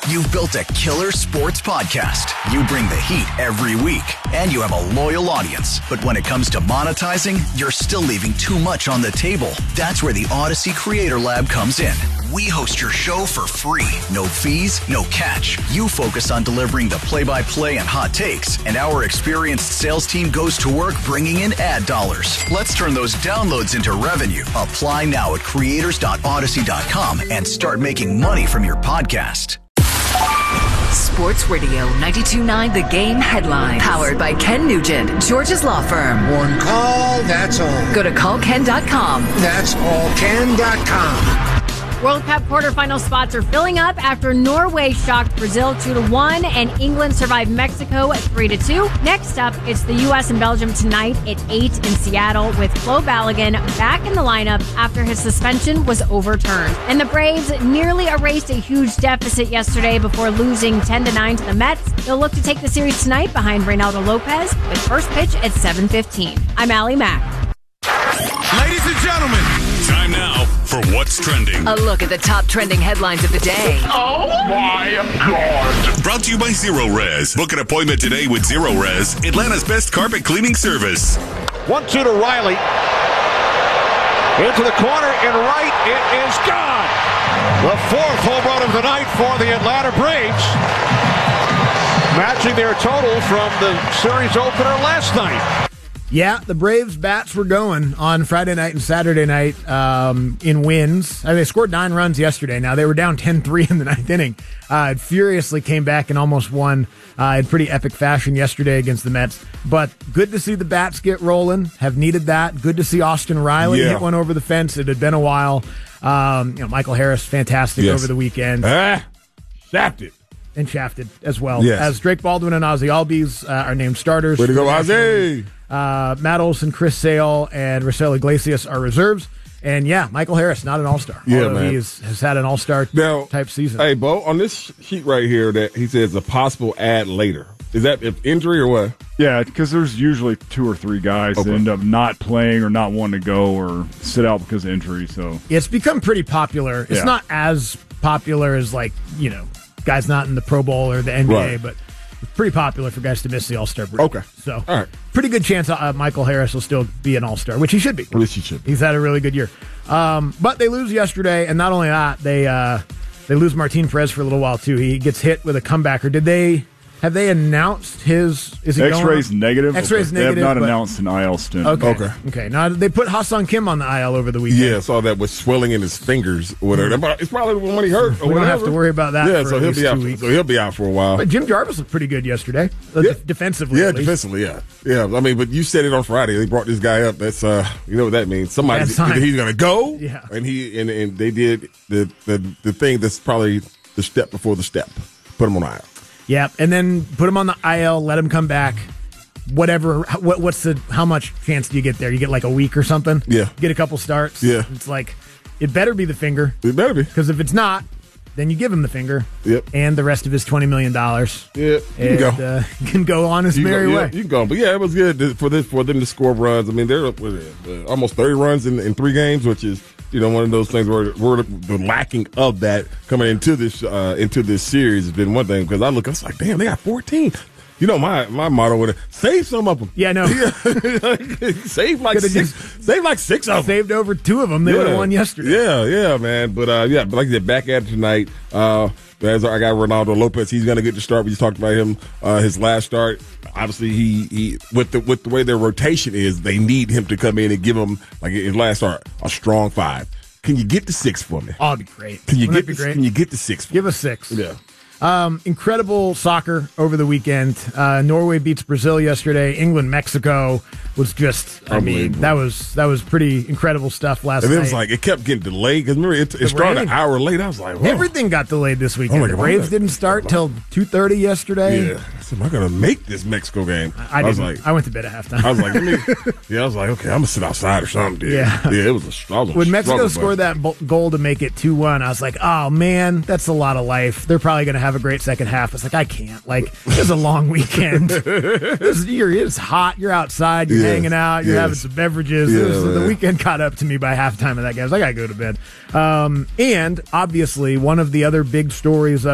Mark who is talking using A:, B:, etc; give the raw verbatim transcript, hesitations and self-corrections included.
A: You've built a killer sports podcast. You bring the heat every week, and you have a loyal audience. But when it comes to monetizing, you're still leaving too much on the table. That's where the Odyssey Creator Lab comes in. We host your show for free. No fees, no catch. You focus on delivering the play-by-play and hot takes, and our experienced sales team goes to work bringing in ad dollars. Let's turn those downloads into revenue. Apply now at creators dot odyssey dot com and start making money from your podcast.
B: Sports Radio ninety-two point nine The Game headline. Powered by Ken Nugent, George's law firm.
C: One call, that's all.
B: Go to call ken dot com.
C: That's all ken dot com.
D: World Cup quarterfinal spots are filling up after Norway shocked Brazil two to one and England survived Mexico at three to two. Next up, it's the U S and Belgium tonight at eight in Seattle with Flo Balogun back in the lineup after his suspension was overturned. And the Braves nearly erased a huge deficit yesterday before losing ten to nine to the Mets. They'll look to take the series tonight behind Reynaldo Lopez with first pitch at seven fifteen. I'm Allie Mack.
E: Ladies and gentlemen, time now for What's Trending.
B: A look at the top trending headlines of the day.
E: Oh my God. Brought to you by Zero Res. Book an appointment today with Zero Res, Atlanta's best carpet cleaning service.
F: one two to Riley. Into the corner and right. It is gone. The fourth home run of the night for the Atlanta Braves. Matching their total from the series opener last night.
G: Yeah, the Braves bats were going on Friday night and Saturday night um, in wins. I mean, they scored nine runs yesterday. Now, they were down ten three in the ninth inning. Uh, it furiously came back and almost won uh, in pretty epic fashion yesterday against the Mets. But good to see the bats get rolling. Have needed that. Good to see Austin Riley
H: yeah.
G: hit one over the fence. It had been a while. Um, you know, Michael Harris, fantastic
H: yes.
G: over the weekend.
H: Ah, shafted.
G: And shafted as well.
H: Yes.
G: As Drake Baldwin and Ozzy Albies uh, are named starters.
H: Way to go, Ozzy!
G: Uh, Matt Olson, Chris Sale, and Raisel Iglesias are reserves. And yeah, Michael Harris, not an all-star.
H: Yeah,
G: although
H: man.
G: He is, has had an all-star
H: now,
G: type season.
H: Hey, Bo, on this sheet right here that he says a possible add later. Is that if injury or what?
I: Yeah, because there's usually two or three guys
H: okay.
I: that end up not playing or not wanting to go or sit out because of injury. So
G: it's become pretty popular. It's
I: yeah.
G: not as popular as, like, you know, guys not in the Pro Bowl or the N B A,
H: right.
G: but it's pretty popular for guys to miss the All-Star break.
H: Okay.
G: So,
H: all right.
G: Pretty good chance uh, Michael Harris will still be an All-Star, which he should be.
H: At least he should be.
G: He's had a really good year. Um, but they lose yesterday, and not only that, they uh, they lose Martin Perez for a little while, too. He gets hit with a comebacker. Did they... Have they announced his? Is he
I: X-rays
G: going
I: negative.
G: X-rays
I: they
G: negative.
I: They have not
G: but,
I: announced an I L stint.
G: Okay.
H: Okay.
G: Okay. Now they put Hassan Kim on the I L over the weekend.
H: Yeah, I saw that with swelling in his fingers. Or whatever. It's probably when he hurt. Or
G: we
H: whatever.
G: don't have to worry about that.
H: Yeah,
G: for
H: so
G: at
H: he'll
G: least
H: be out.
G: two
H: For,
G: weeks.
H: so he'll be out for a while.
G: But Jim Jarvis looked pretty good yesterday, uh,
H: yeah.
G: d- defensively.
H: Yeah,
G: at least.
H: defensively. Yeah, yeah. I mean, but you said it on Friday. They brought this guy up. That's uh, you know what that means. Somebody either he's going to go.
G: Yeah.
H: And he and, and they did the, the the thing that's probably the step before the step. Put him on I L.
G: Yeah, and then put him on the I L, let him come back. Whatever, what, what's the, how much chance do you get there? You get like a week or something?
H: Yeah.
G: Get a couple starts?
H: Yeah.
G: It's like, it better be the finger.
H: It better be.
G: Because if it's not, then you give him the finger.
H: Yep.
G: And the rest of his twenty million dollars.
H: Yeah, you
G: and,
H: can go.
G: Uh, can go on his
H: you
G: merry
H: go,
G: way.
H: Yeah, you can go. But yeah, it was good for this for them to score runs. I mean, they're up with uh, almost thirty runs in, in three games, which is, you know, one of those things where we're the lacking of that coming into this uh, into this series has been one thing, because I look, I was like, damn, they got fourteen. You know, my my motto would have save some of them.
G: Yeah, no.
H: save like six, save like six of them.
G: Saved over two of them. They
H: yeah.
G: would have won yesterday.
H: Yeah, yeah, man. But uh, yeah, but like I said, back at it tonight. Uh, as I got Reynaldo Lopez, he's going to get the start. We just talked about him, uh, his last start. Obviously, he, he with the with the way their rotation is, they need him to come in and give him, like his last start, a strong five. Can you get the six for me?
G: Oh, that'd be great.
H: Can you
G: Wouldn't
H: get
G: that be
H: the,
G: great?
H: Can you get the six? For
G: Give
H: me?
G: us six.
H: Yeah.
G: Um, incredible soccer over the weekend. Uh, Norway beats Brazil yesterday. England, Mexico was just, I mean, that was that was pretty incredible stuff last
H: and
G: night.
H: it was like, it kept getting delayed, because remember, it, it started
G: rain.
H: an hour late. I was like, whoa.
G: Everything got delayed this weekend.
H: Oh my
G: the
H: God,
G: Braves
H: I'm
G: didn't start till two thirty yesterday.
H: Yeah. I said, am I going to make this Mexico game?
G: I,
H: I was
G: didn't.
H: like,
G: I went to bed at halftime.
H: I was like, let me, yeah, I was like, okay, I'm going to sit outside or something, dude.
G: Yeah.
H: Yeah, it was a, I was
G: When Mexico
H: struggle,
G: scored that bo- goal to make it two one, I was like, oh, man, that's a lot of life. They're probably going to have a great second half. It's like, I can't. Like, it's a long weekend. This, you're, it's hot. You're outside. You're
H: Yes.
G: hanging out. You're
H: Yes.
G: having some beverages.
H: Yeah,
G: It was- the
H: man.
G: weekend caught up to me by halftime of that game. I was like, I got to go to bed. Um, and, obviously, one of the other big stories of